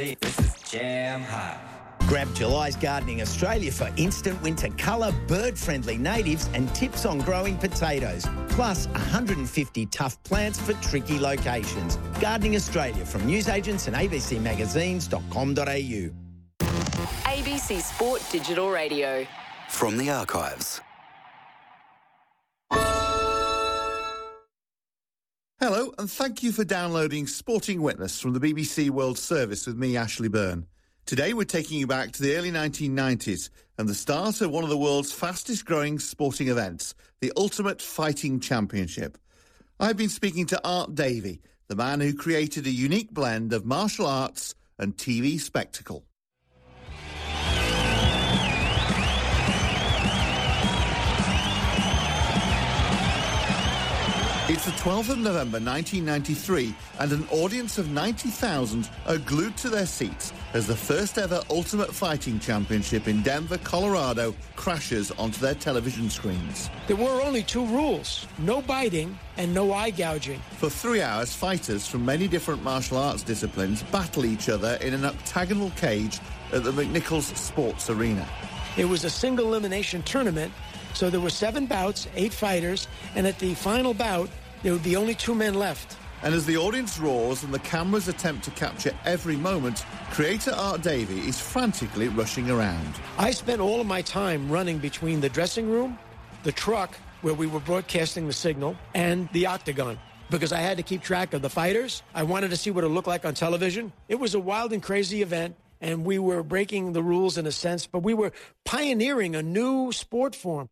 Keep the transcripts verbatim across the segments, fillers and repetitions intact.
This is Jam Hot. Grab July's Gardening Australia for instant winter colour, bird-friendly natives and tips on growing potatoes. Plus one hundred fifty tough plants for tricky locations. Gardening Australia from newsagents and a b c magazines dot com dot a u. A B C Sport Digital Radio. From the archives. Hello, and thank you for downloading Sporting Witness from the B B C World Service with me, Ashley Byrne. Today we're taking you back to the early nineteen nineties and the start of one of the world's fastest-growing sporting events, the Ultimate Fighting Championship. I've been speaking to Art Davey, the man who created a unique blend of martial arts and T V spectacle. It's the twelfth of November nineteen ninety-three and an audience of ninety thousand are glued to their seats as the first ever Ultimate Fighting Championship in Denver, Colorado crashes onto their television screens. There were only two rules, no biting and no eye gouging. For three hours, fighters from many different martial arts disciplines battle each other in an octagonal cage at the McNichols Sports Arena. It was a single elimination tournament, so there were seven bouts, eight fighters, and at the final bout, there would be only two men left. And as the audience roars and the cameras attempt to capture every moment, creator Art Davey is frantically rushing around. I spent all of my time running between the dressing room, the truck where we were broadcasting the signal, and the octagon, because I had to keep track of the fighters. I wanted to see what it looked like on television. It was a wild and crazy event, and we were breaking the rules in a sense, but we were pioneering a new sport form.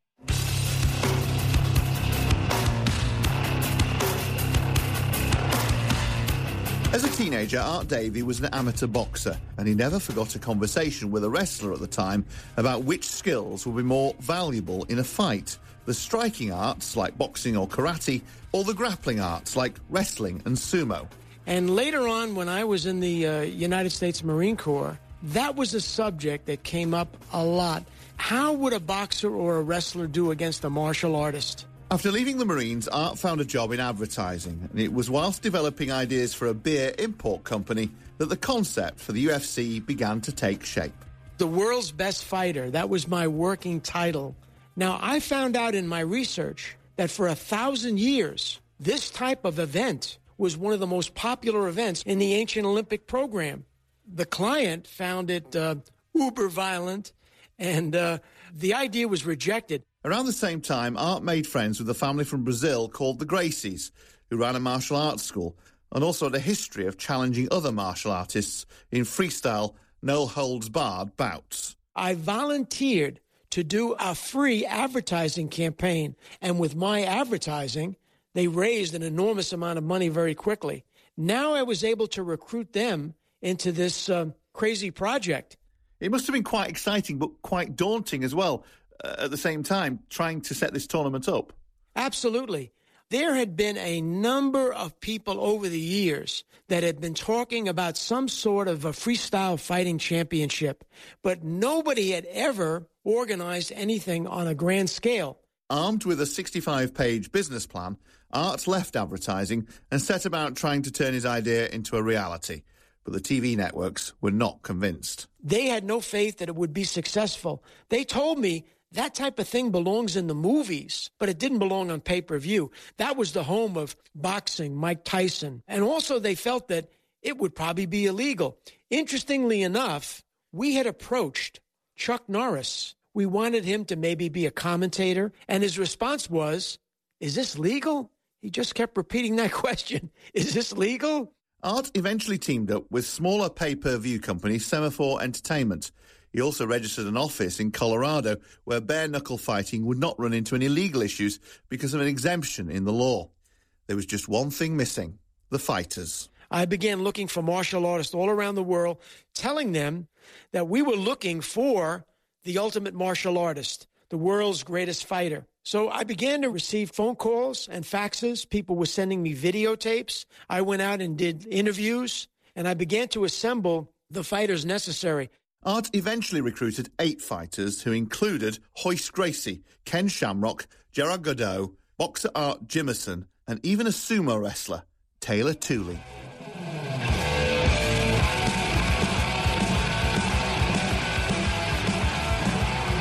As a teenager, Art Davey was an amateur boxer, and he never forgot a conversation with a wrestler at the time about which skills would be more valuable in a fight, the striking arts like boxing or karate, or the grappling arts like wrestling and sumo. And later on, when I was in the uh, United States Marine Corps, that was a subject that came up a lot. How would a boxer or a wrestler do against a martial artist? After leaving the Marines, Art found a job in advertising, and it was whilst developing ideas for a beer import company that the concept for the U F C began to take shape. The world's best fighter, that was my working title. Now, I found out in my research that for a thousand years, this type of event was one of the most popular events in the ancient Olympic program. The client found it uh, uber violent, and uh, the idea was rejected. Around the same time, Art made friends with a family from Brazil called the Gracies, who ran a martial arts school and also had a history of challenging other martial artists in freestyle, no-holds-barred bouts. I volunteered to do a free advertising campaign, and with my advertising, they raised an enormous amount of money very quickly. Now I was able to recruit them into this uh, crazy project. It must have been quite exciting, but quite daunting as well, uh, at the same time, trying to set this tournament up. Absolutely. There had been a number of people over the years that had been talking about some sort of a freestyle fighting championship, but nobody had ever organized anything on a grand scale. Armed with a sixty-five page business plan, Art left advertising and set about trying to turn his idea into a reality. But the T V networks were not convinced. They had no faith that it would be successful. They told me that type of thing belongs in the movies, but it didn't belong on pay-per-view. That was the home of boxing, Mike Tyson. And also they felt that it would probably be illegal. Interestingly enough, we had approached Chuck Norris. We wanted him to maybe be a commentator, and his response was, "Is this legal?" He just kept repeating that question. Is this legal? Art eventually teamed up with smaller pay-per-view company Semaphore Entertainment. He also registered an office in Colorado where bare-knuckle fighting would not run into any legal issues because of an exemption in the law. There was just one thing missing: the fighters. I began looking for martial artists all around the world, telling them that we were looking for the ultimate martial artist, the world's greatest fighter. So I began to receive phone calls and faxes. People were sending me videotapes. I went out and did interviews, and I began to assemble the fighters necessary. Art eventually recruited eight fighters who included Hoist Gracie, Ken Shamrock, Gerard Godot, boxer Art Jimmerson, and even a sumo wrestler, Taylor Tooley.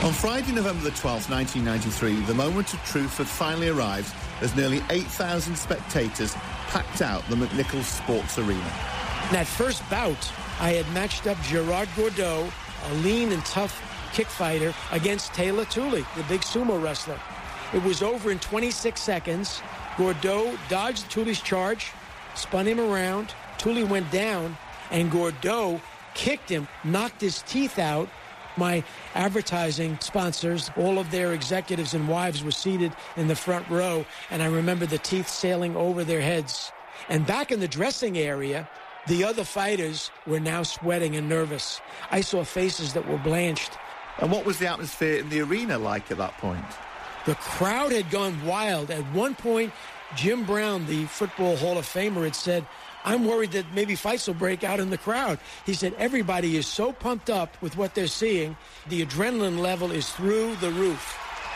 On Friday, November the twelfth, nineteen ninety-three, the moment of truth had finally arrived as nearly eight thousand spectators packed out the McNichols Sports Arena. In that first bout, I had matched up Gerard Gordeau, a lean and tough kick fighter, against Taylor Tooley, the big sumo wrestler. It was over in twenty-six seconds. Gordeau dodged Tooley's charge, spun him around. Tooley went down, and Gordeau kicked him, knocked his teeth out. My advertising sponsors, all of their executives and wives were seated in the front row, and I remember the teeth sailing over their heads. And back in the dressing area, the other fighters were now sweating and nervous. I saw faces that were blanched. And what was the atmosphere in the arena like at that point? The crowd had gone wild. At one point, Jim Brown, the Football Hall of Famer, had said, I'm worried that maybe fights will break out in the crowd. He said everybody is so pumped up with what they're seeing. The adrenaline level is through the roof.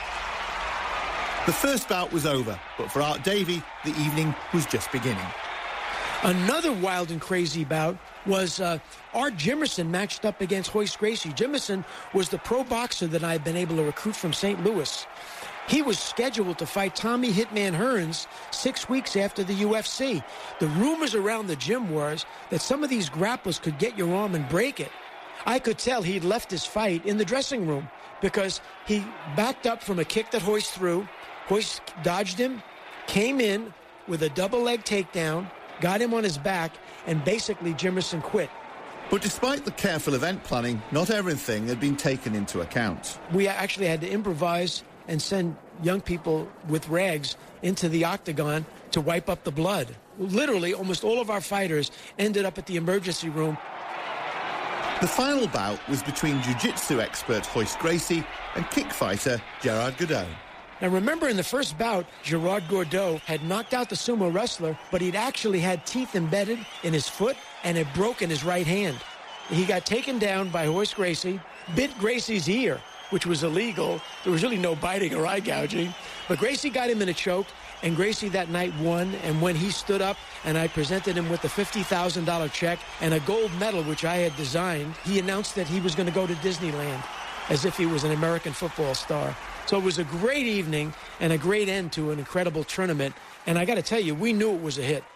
The first bout was over, but for Art Davey, the evening was just beginning. Another wild and crazy bout was uh, Art Jimerson matched up against Royce Gracie. Jimerson was the pro boxer that I had been able to recruit from Saint Louis. He was scheduled to fight Tommy Hitman Hearns six weeks after the U F C. The rumors around the gym was that some of these grapplers could get your arm and break it. I could tell he'd left his fight in the dressing room because he backed up from a kick that Royce threw. Royce dodged him, came in with a double leg takedown, got him on his back, and basically Jimerson quit. But despite the careful event planning, not everything had been taken into account. We actually had to improvise and send young people with rags into the octagon to wipe up the blood. Literally, almost all of our fighters ended up at the emergency room. The final bout was between jiu-jitsu expert Royce Gracie and kick fighter Gerard Gordeau. Now remember, in the first bout, Gerard Gordeau had knocked out the sumo wrestler, but he'd actually had teeth embedded in his foot and had broken his right hand. He got taken down by Royce Gracie, bit Gracie's ear, which was illegal. There was really no biting or eye gouging. But Gracie got him in a choke, and Gracie that night won. And when he stood up and I presented him with a fifty thousand dollars check and a gold medal, which I had designed, he announced that he was going to go to Disneyland as if he was an American football star. So it was a great evening and a great end to an incredible tournament. And I got to tell you, we knew it was a hit.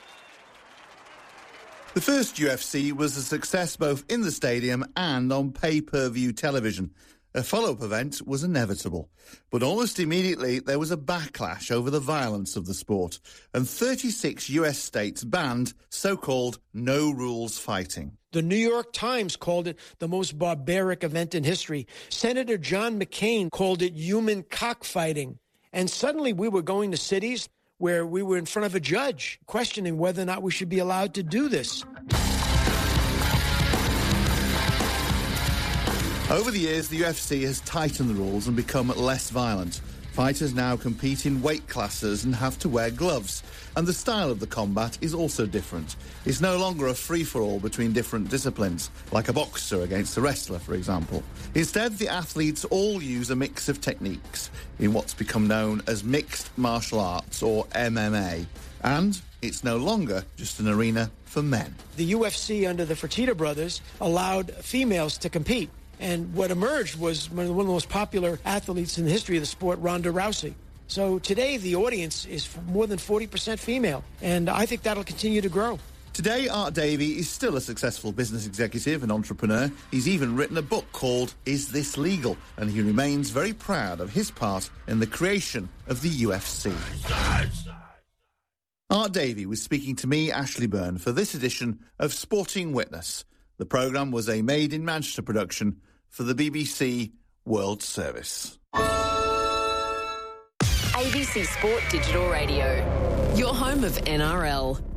The first U F C was a success both in the stadium and on pay-per-view television. A follow-up event was inevitable. But almost immediately, there was a backlash over the violence of the sport, and thirty-six U S states banned so-called no-rules fighting. The New York Times called it the most barbaric event in history. Senator John McCain called it human cockfighting. And suddenly we were going to cities where we were in front of a judge questioning whether or not we should be allowed to do this. Over the years, the U F C has tightened the rules and become less violent. Fighters now compete in weight classes and have to wear gloves. And the style of the combat is also different. It's no longer a free-for-all between different disciplines, like a boxer against a wrestler, for example. Instead, the athletes all use a mix of techniques in what's become known as mixed martial arts, or M M A. And it's no longer just an arena for men. The U F C, under the Fertitta brothers, allowed females to compete. And what emerged was one of the most popular athletes in the history of the sport, Ronda Rousey. So today, the audience is more than forty percent female, and I think that'll continue to grow. Today, Art Davey is still a successful business executive and entrepreneur. He's even written a book called Is This Legal? And he remains very proud of his part in the creation of the U F C. Art Davey was speaking to me, Ashley Byrne, for this edition of Sporting Witness. The programme was a made-in-Manchester production for the B B C World Service. A B C Sport Digital Radio, your home of N R L.